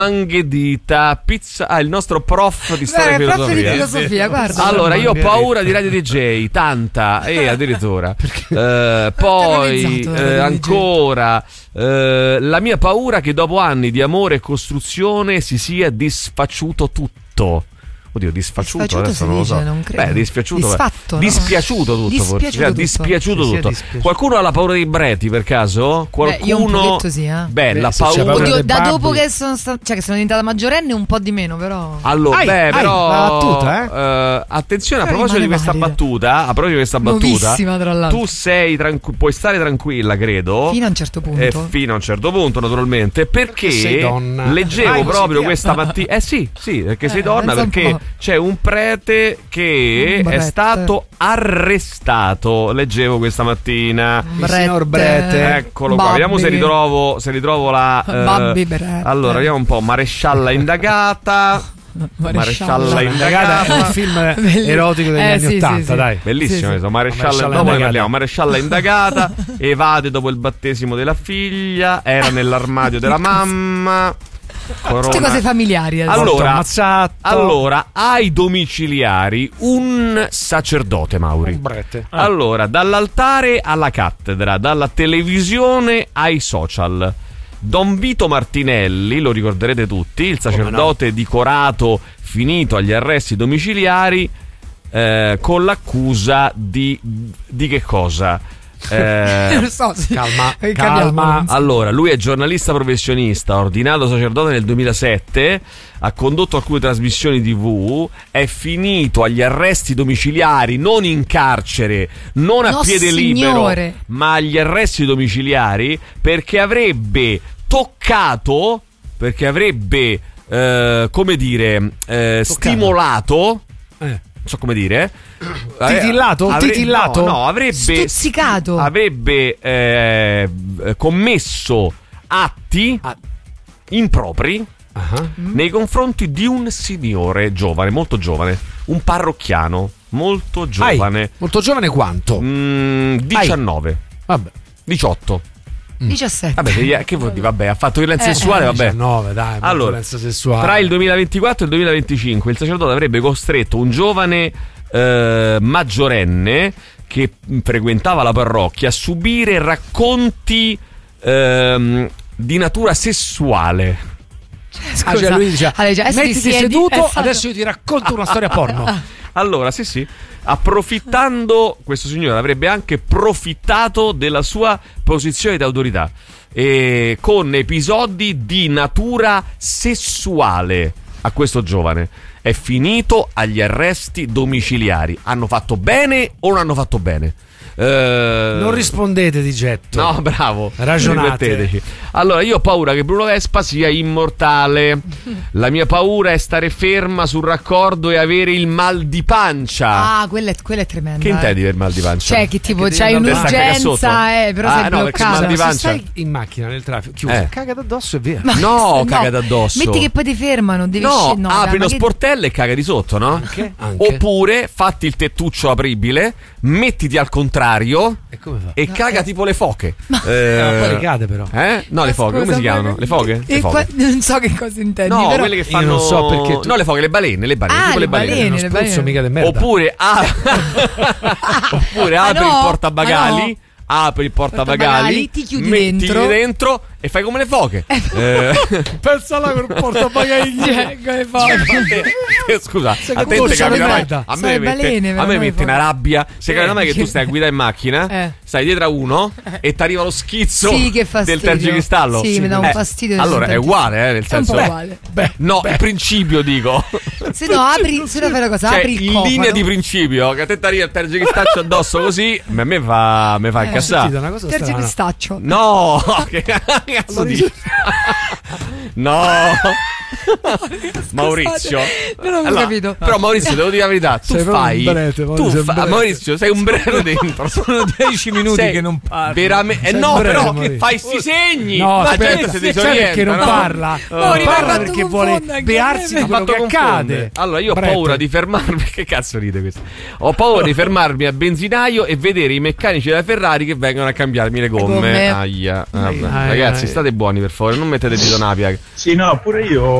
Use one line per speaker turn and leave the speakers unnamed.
Anghedita, pizza. Il nostro prof di storia e
prof di
filosofia.
filosofia, guarda.
Allora, io ho paura di Radio DJ, tanta, addirittura. Poi ancora la mia paura che dopo anni di amore e costruzione si sia disfacciuto tutto. Oddio, disfacciuto adesso non lo so.
Non credo.
Beh, disfacciuto.
Disfatto, no?
Dispiaciuto tutto, forse. Dispiaciuto tutto. Qualcuno ha la paura dei breti per caso? Qualcuno?
Io un pochetto sì,
Beh, la paura.
Oddio, da dopo che sono diventata maggiorenne un po' di meno, però.
Allora, però
la battuta,
attenzione, a proposito di questa battuta,
nuovissima, tra l'altro.
Tu puoi stare tranquilla, credo.
Fino a un certo punto.
Fino a un certo punto, naturalmente, perché leggevo proprio questa mattina. Sì, perché sei donna, perché c'è un prete che è stato arrestato. Leggevo questa mattina.
Il signor Brete.
Eccolo qua. Vediamo se ritrovo la. Allora, vediamo un po'. Marescialla indagata. Marescialla indagata
è un film erotico degli anni 80, dai.
Bellissimo.
Sì.
Marescialla, dopo ne parliamo. Marescialla indagata. Evade dopo il battesimo della figlia. Era nell'armadio della mamma.
Tutte cose familiari.
Allora, ai domiciliari un sacerdote, Mauri. Allora, dall'altare alla cattedra, dalla televisione ai social. Don Vito Martinelli, lo ricorderete tutti, il sacerdote di Corato finito agli arresti domiciliari con l'accusa di che cosa?
Non so,
calma.
Allora, lui è giornalista professionista, ordinato sacerdote nel 2007, ha condotto alcune trasmissioni TV, è finito agli arresti domiciliari, non in carcere, non a piede libero, ma agli arresti domiciliari perché avrebbe toccato, come dire, stimolato, non so come dire,
titillato?
No, avrebbe
stuzzicato,
avrebbe commesso atti impropri nei confronti di un signore giovane, molto giovane, un parrocchiano molto giovane.
Molto giovane quanto?
19.
Vabbè.
18.
17.
Vabbè, che vuol dire? Vabbè, ha fatto violenza sessuale, vabbè.
19, dai,
allora,
violenza sessuale.
Tra il 2024 e il 2025 il sacerdote avrebbe costretto un giovane maggiorenne che frequentava la parrocchia a subire racconti di natura sessuale.
Scusa,
cioè lui dice, mettiti seduto, adesso io ti racconto una storia porno.
Allora, sì. Approfittando, questo signore avrebbe anche profittato della sua posizione di autorità con episodi di natura sessuale a questo giovane. È finito agli arresti domiciliari. Hanno fatto bene o non hanno fatto bene?
Non rispondete di getto.
No, bravo.
Ragionate.
Allora, io ho paura che Bruno Vespa sia immortale. La mia paura è stare ferma sul raccordo e avere il mal di pancia.
Ah, quella è tremenda.
Che intendi per mal di pancia?
Cioè, che tipo c'hai un'urgenza, però sei bloccato.
Mal di pancia.
Se stai in macchina nel traffico, chiuso, caga d'addosso e via.
No, caga d'addosso.
Metti che poi ti fermano, devi
apri lo sportello e caga di sotto, no?
Anche.
Oppure fatti il tettuccio apribile, mettiti al contrario e caga tipo le foche.
Poi le cade però.
No, le foche, come si chiamano? Le foche?
Non so che cosa intendi.
No,
però
quelle che fanno.
Io non so perché.
No, le foche, le balene, tipo le balene.
Non spruzzo mica di merda.
Oppure apri il portabagali. Apri il portabagali,
ti chiudi dentro
e fai come le foche.
Pensa là col portabagali.
Scusa, a te capita a me mette una rabbia. Se capita mai che tu stai a guidare in macchina, stai dietro a uno e ti arriva lo schizzo del tergicristallo.
Sì, mi dà un fastidio.
Allora è uguale, nel senso. No, il principio dico.
Se no fai la cosa, apri il cofano.
In linea di principio, che a te ti arriva il tergicristallo addosso così, a me fa incassare.
Tergicristaccio.
No, che cazzo dici? No. Maurizio,
non ho capito.
Però Maurizio, devo dire la verità, Maurizio, sei un brero dentro.
Sono 10 minuti che non parli.
Veramente però che fai sti segni.
No,
la gente si disorienta,
perché non parla. Non parla perché vuole bearsi di quello che accade.
Allora io ho paura di fermarmi. Che cazzo ride questo? Ho paura di fermarmi a benzinaio e vedere i meccanici della Ferrari che vengono a cambiarmi le gomme. Aia. Ragazzi, state buoni per favore, non mettete dito nella piaga. Zodiac.
Sì, no, pure io